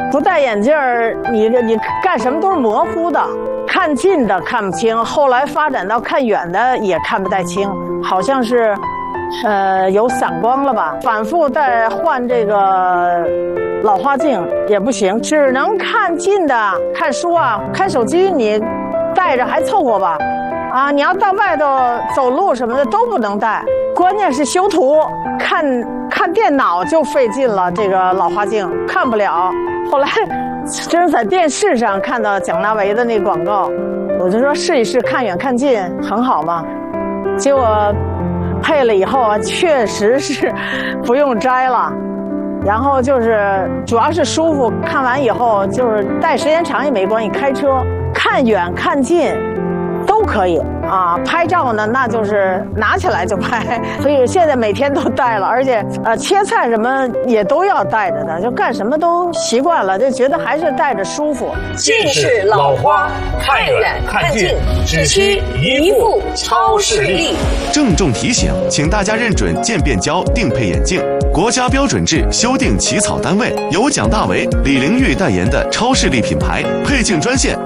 不戴眼镜儿，你干什么都是模糊的，看近的看不清，后来发展到看远的也看不太清，好像是，有散光了吧？反复再换这个老花镜也不行，只能看近的，看书啊，看手机你戴着还凑合吧。啊，你要到外头走路什么的都不能戴，关键是修图，看电脑就费劲了，这个老花镜看不了。后来真是在电视上看到蒋大为的那广告，我就说试一试，看远看近很好嘛。结果配了以后啊，确实是不用摘了，然后就是主要是舒服，看完以后就是戴时间长也没关系，开车看远看近都可以啊。拍照呢，那就是拿起来就拍，所以现在每天都戴了，而且切菜什么也都要戴着的，就干什么都习惯了，就觉得还是戴着舒服。 近视老花，看远看近，只需一副超视力。 郑重提醒，请大家认准渐变焦定配眼镜，国家标准制修订起草单位由蒋大为、李玲玉代言的超视力品牌，配镜专线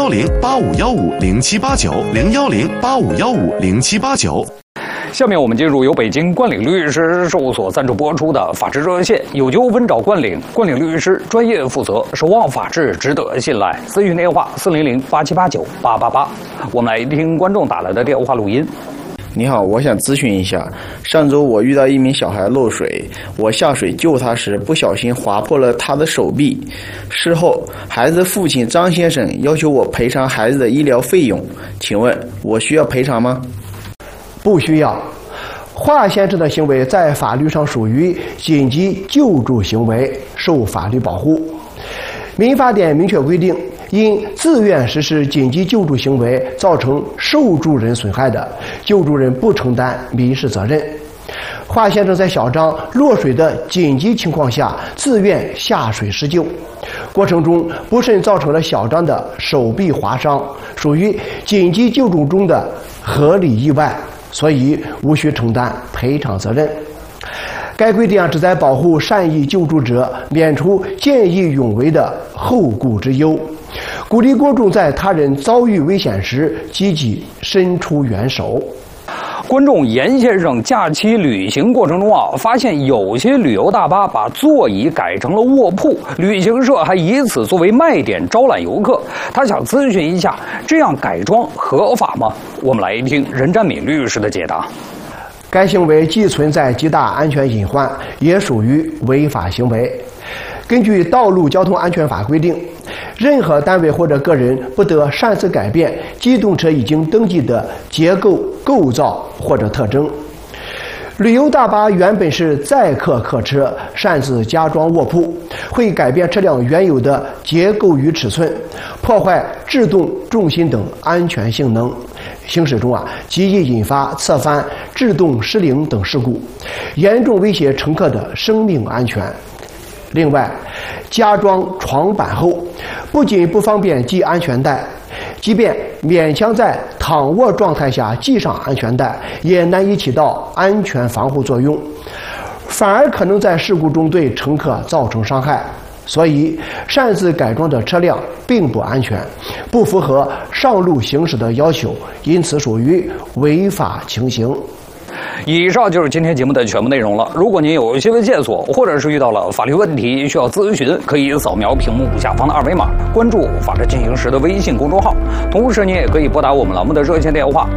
010-8515-0789，010-8515-0789。 下面我们进入由北京冠岭律师事务所赞助播出的法治热线，有纠纷找冠岭，冠岭律师专业负责，守望法治，值得信赖。咨询电话400-8789-888。我们来听观众打来的电话录音。 你好，我想咨询一下，上周我遇到一名小孩漏水，我下水救他时不小心划破了他的手臂，事后孩子父亲张先生要求我赔偿孩子的医疗费用，请问我需要赔偿吗？ 不需要。华先生的行为在法律上属于紧急救助行为，受法律保护。民法典明确规定，因自愿实施紧急救助行为造成受助人损害的，救助人不承担民事责任。华先生在小张落水的紧急情况下自愿下水施救，过程中不慎造成了小张的手臂划伤，属于紧急救助中的合理意外，所以无需承担赔偿责任。该规定旨在保护善意救助者免除见义勇为的后顾之忧，鼓励公众在他人遭遇危险时积极伸出援手。 观众严先生假期旅行过程中发现有些旅游大巴把座椅改成了卧铺，旅行社还以此作为卖点招揽游客。他想咨询一下，这样改装合法吗？我们来听任占敏律师的解答。 该行为既存在极大安全隐患，也属于违法行为。根据《道路交通安全法》规定，任何单位或者个人不得擅自改变机动车已经登记的结构、构造或者特征。旅游大巴原本是载客客车，擅自加装卧铺，会改变车辆原有的结构与尺寸，破坏制动、重心等安全性能。行驶中极易引发侧翻、制动失灵等事故，严重威胁乘客的生命安全。另外，加装床板后，不仅不方便系安全带，即便勉强在躺卧状态下系上安全带，也难以起到安全防护作用，反而可能在事故中对乘客造成伤害。所以，擅自改装的车辆并不安全，不符合上路行驶的要求，因此属于违法情形。 以上就是今天节目的全部内容了。如果您有新闻线索，或者是遇到了法律问题需要咨询，可以扫描屏幕下方的二维码，关注法治进行时的微信公众号。同时，您也可以拨打我们栏目的热线电话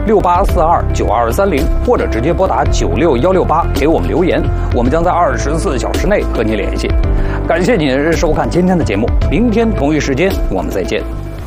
68429230，或者直接拨打96168给我们留言，我们将在24小时内和您联系。感谢您收看今天的节目，明天同一时间我们再见。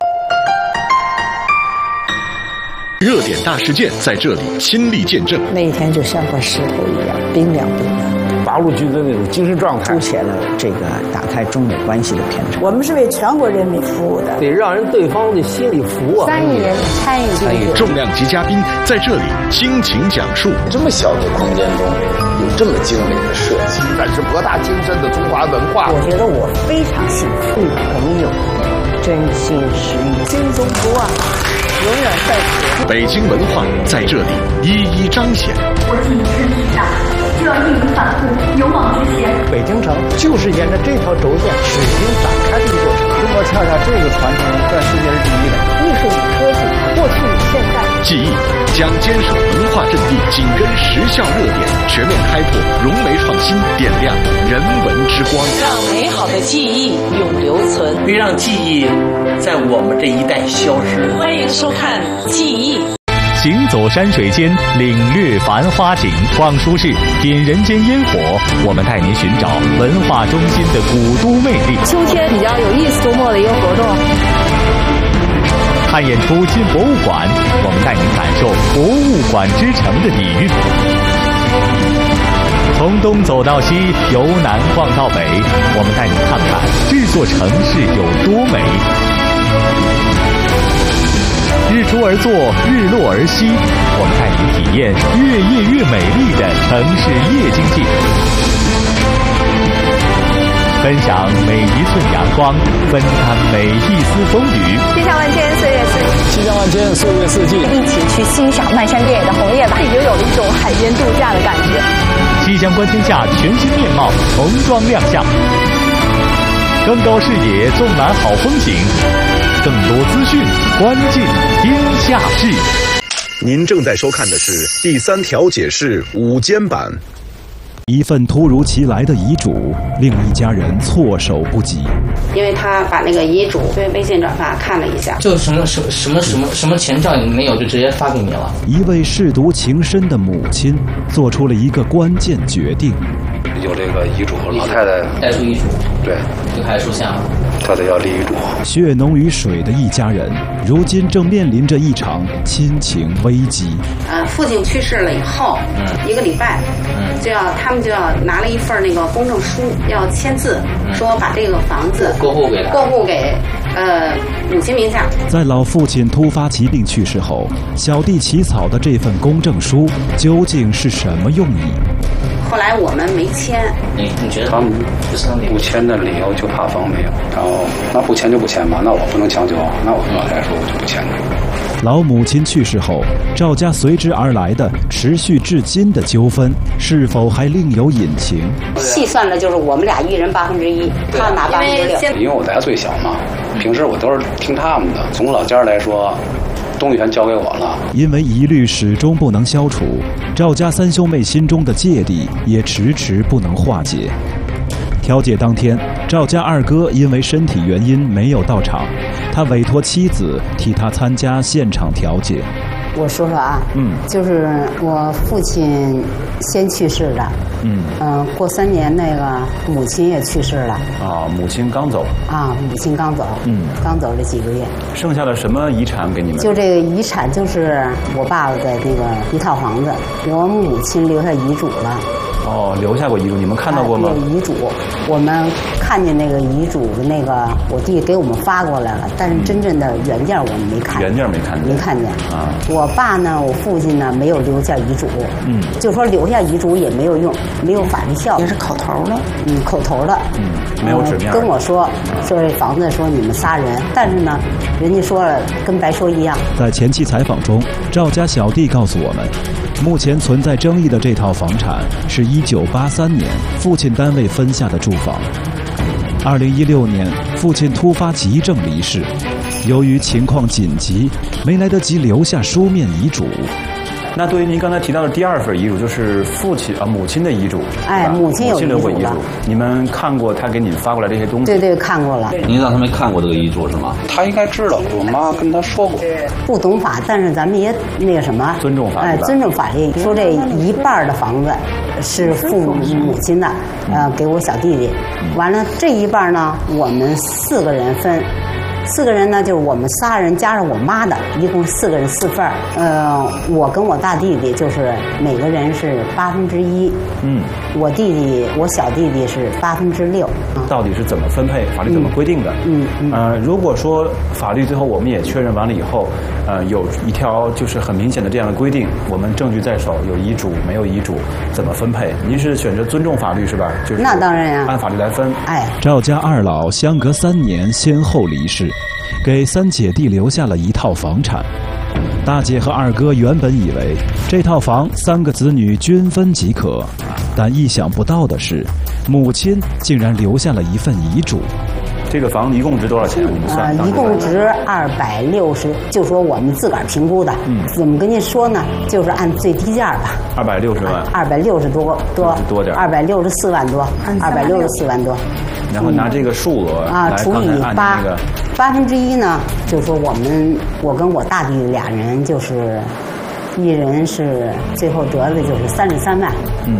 热点大事件在这里亲历见证， 那一天就像块石头一样冰凉冰凉， 八路军的那种精神状态， 凸显了这个打开中美关系的偏差。 我们是为全国人民服务的， 得让人对方的心里服啊。 3亿人参与， 重量级嘉宾在这里倾情讲述。 这么小的空间中有这么精美的设计， 但是博大精深的中华文化， 我觉得我非常幸福。 对朋友真心实意， 心中不忘，永远在此。 北京文化在这里一一彰显。 我进身体上，就要义无反顾，勇往直前。 北京城就是沿着这条轴线始终展开的。 将坚守文化阵地，紧跟时效热点，全面开拓融媒创新，点亮人文之光， 让美好的记忆永留存， 别让记忆在我们这一代消失。 欢迎收看《记忆》。 行走山水间，领略繁花景，望舒适，点人间烟火。我们带您寻找文化中心的古都魅力。 秋天比较有意思，周末的一个活动。 看演出进博物馆，我们带您感受博物馆之城的底蕴。从东走到西，由南逛到北，我们带您看看这座城市有多美。日出而作，日落而息，我们带您体验越夜越美丽的城市夜经济，分享每一寸阳光，分担每一丝风雨。 气象万千，岁月四季。 气象万千，岁月四季。 一起去欣赏漫山遍野的红叶吧，也有一种海边度假的感觉。 气象观天下全新面貌重装亮相，更高视野，纵览好风景。更多资讯，关进天下事。 您正在收看的是第3条解释午间版。 一份突如其来的遗嘱，令一家人措手不及。 因为他把那个遗嘱对微信转发看了一下， 就什么前兆也没有，就直接发给你了。 一位舐犊情深的母亲做出了一个关键决定。 有这个遗嘱，老太太带出遗嘱， 对， 就开始出现了。 她得要立遗嘱。 血浓于水的一家人，如今正面临着一场亲情危机。 父亲去世了以后，一个礼拜，他们就要拿了一份那个公证书，要签字，说把这个房子过户给母亲名下。 在老父亲突发疾病去世后，小弟起草的这份公证书究竟是什么用意？ 后来我们没签。 你觉得他们不签的理由就怕房没有，然后那不签就不签吧，那我不能强求，那我跟老太太说我就不签了。 老母亲去世后，赵家随之而来的持续至今的纠纷，是否还另有隐情？ 细算了，就是我们俩一人1/8，他拿6%。 因为我在家最小嘛，平时我都是听他们的。从老家来说，东西全交给我了。 因为疑虑始终不能消除，赵家3兄妹心中的芥蒂也迟迟不能化解。调解当天，赵家2哥因为身体原因没有到场，他委托妻子替他参加现场调解。 我说说啊，就是我父亲先去世的，过3年那个母亲也去世了。 啊，母亲刚走。 啊，母亲刚走，刚走这几个月。 剩下了什么遗产给你们？ 就这个遗产就是我爸爸的那个一套房子，我母亲留下遗嘱了。 哦，留下过遗嘱，你们看到过吗？ 有遗嘱，我们看见那个遗嘱的那个，我弟给我们发过来了，但是真正的原件我们没看见。 原件没看见。 没看见啊！ 我爸呢，我父亲呢，没有留下遗嘱。就说留下遗嘱也没有用，没有法律效果。 也是口头的。 口头的。 没有纸面。 跟我说这房子说你们仨人，但是呢，人家说了跟白说一样。 在前期采访中，赵家小弟告诉我们，目前存在争议的这套房产是1983年父亲单位分下的住房。2016年，父亲突发急症离世，由于情况紧急，没来得及留下书面遗嘱。 那对于您刚才提到的第2份遗嘱，就是母亲的遗嘱。 哎，母亲有留过遗嘱。你们看过他给你们发过来这些东西？ 对，看过了。 您让他没看过这个遗嘱是吗？ 他应该知道，我妈跟他说过。 不懂法，但是咱们也那个什么， 尊重法律。 尊重法律。说这一半的房子是父母亲的，给我小弟弟。完了这一半呢，我们4个人分。4个人呢，就是我们仨人加上我妈的，一共4个人4份儿。我跟我大弟弟就是每个人是1/8。我小弟弟是6%。 到底是怎么分配？法律怎么规定的？如果说法律最后我们也确认完了以后，有一条就是很明显的这样的规定，我们证据在手，有遗嘱没有遗嘱，怎么分配？您是选择尊重法律是吧？就是那当然呀， 按法律来分。 哎， 赵家2老相隔3年先后离世，给3姐弟留下了一套房产。大姐和2哥原本以为这套房3个子女均分即可，但意想不到的是，母亲竟然留下了一份遗嘱。 这个房子一共值多少钱？你们算？ 一共值260，就说我们自个儿评估的。怎么跟您说呢？就是按最低价吧。 260万。 260多点。 264万多，264万多。 然后拿这个数额除以1/8呢，就是说我跟我大弟俩人就是一人是最后得的就是33万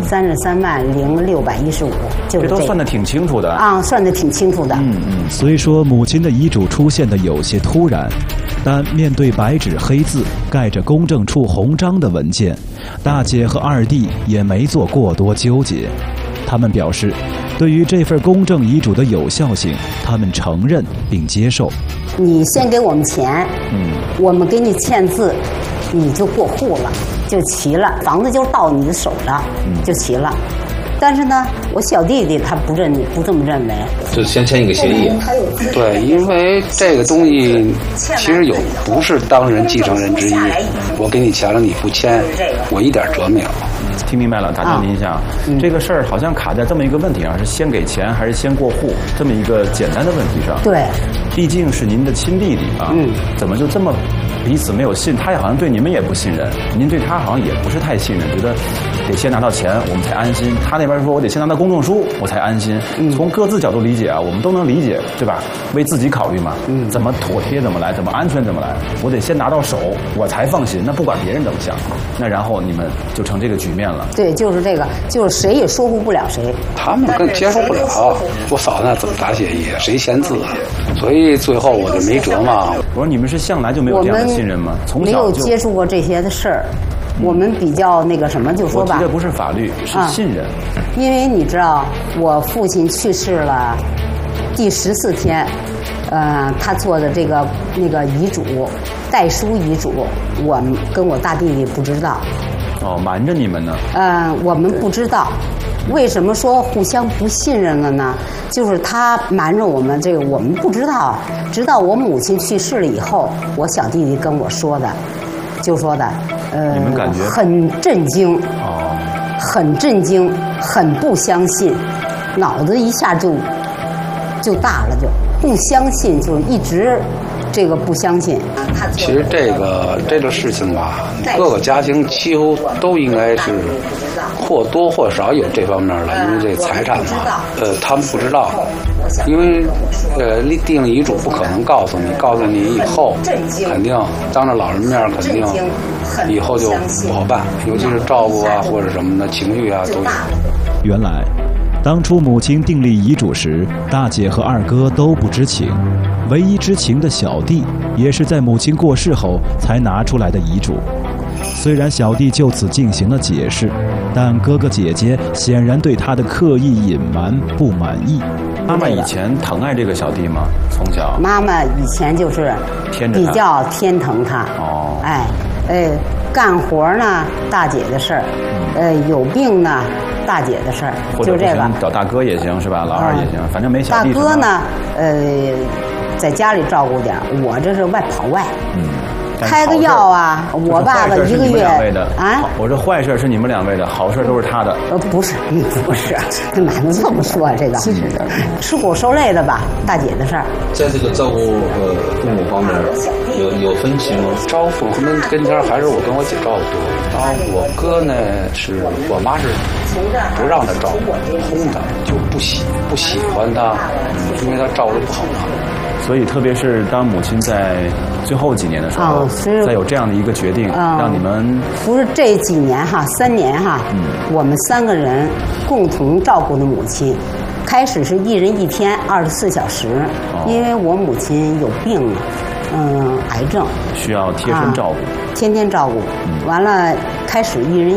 ，330615，就是这都算得挺清楚的啊，算得挺清楚的。 虽说母亲的遗嘱出现的有些突然，但面对白纸黑字盖着公证处红章的文件，大姐和二弟也没做过多纠结。他们表示，对于这份公证遗嘱的有效性，他们承认并接受。 你先给我们钱，我们给你签字，你就过户了，就齐了，房子就到你的手了，就齐了。但是呢，我小弟弟他不这么认为， 就先签一个协议。 对，因为这个东西其实不是当人继承人之一，我给你钱了你不签，我一点辙没有。 听明白了，打断您一下，这个事儿好像卡在这么一个问题上，是先给钱还是先过户这么一个简单的问题上。 对， 毕竟是您的亲弟弟啊，怎么就这么彼此没有信？他也好像对你们也不信任，您对他好像也不是太信任，觉得得先拿到钱我们才安心。他那边说我得先拿到公证书我才安心。从各自角度理解啊，我们都能理解，对吧？为自己考虑嘛，怎么妥帖怎么来，怎么安全怎么来，我得先拿到手我才放心。那不管别人怎么想，那然后你们就成这个局面了。 对，就是这个，就是谁也说服不了谁。 他们更接受不了，我嫂子那怎么打协议，谁签字啊？所以最后我就没辙嘛。 我说你们是向来就没有这样的信任吗？从小没有接触过这些的事儿，我们比较那个什么，就说吧。 我提的不是法律，是信任。 因为你知道，我父亲去世了，第14天，他做的那个遗嘱，代书遗嘱，我跟我大弟弟不知道。 哦，瞒着你们呢？ 我们不知道，为什么说互相不信任了呢？就是他瞒着我们，这个我们不知道，直到我母亲去世了以后，我小弟弟跟我说的，就说的， 你们感觉很震惊，很震惊，很不相信，脑子一下就大了，就不相信，就一直。这个不相信。 其实这个事情吧，各个家庭几乎都应该是或多或少有这方面的，因为这财产嘛，他们不知道，因为定遗嘱不可能告诉你以后肯定当着老人面肯定以后就不好办，尤其是照顾啊或者什么的情绪啊都有。 原来当初母亲订立遗嘱时，大姐和二哥都不知情，唯一知情的小弟也是在母亲过世后才拿出来的遗嘱。虽然小弟就此进行了解释，但哥哥姐姐显然对他的刻意隐瞒不满意。 妈妈以前疼爱这个小弟吗？从小？ 妈妈以前就是比较偏疼他。 哦。 干活呢，大姐的事儿；有病呢，大姐的事儿。就这个。 找大哥也行是吧？老二也行，反正没小弟。 大哥呢，在家里照顾点，我这是外跑外。开个药啊！我爸爸一个月啊！我这坏事是你们两位的，好事都是他的。 不是，哪能这么说啊？这个吃苦受累的吧，大姐的事儿。 在这个照顾父母方面有分歧吗？ 照顾父母跟前还是我跟我姐照顾多，然后我哥呢是我妈是不让他照顾，轰他，就不喜欢他，因为他照顾不好他。 所以，特别是当母亲在最后几年的时候，再有这样的一个决定，让你们不是这几年哈，3年哈，我们3个人共同照顾的母亲。开始是1人1天24小时，因为我母亲有病，癌症， 需要贴身照顾， 天天照顾。完了，开始1人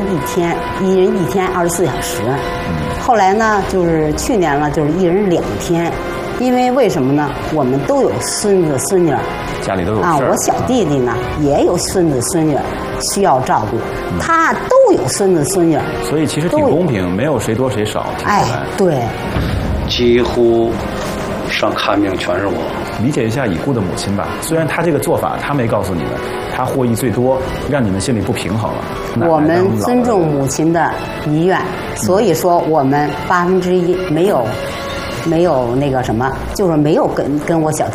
1天24小时。后来呢，就是去年了，就是1人2天。因为为什么呢？我们都有孙子孙女， 家里都有事啊。 我小弟弟呢也有孙子孙女需要照顾，他都有孙子孙女， 所以其实挺公平，没有谁多谁少。 对， 几乎上看病全是我。 理解一下已故的母亲吧，虽然他这个做法他没告诉你们，他获益最多，让你们心里不平衡了。 我们尊重母亲的遗愿，所以说我们1%没有没有那个什么，就是没有跟我小弟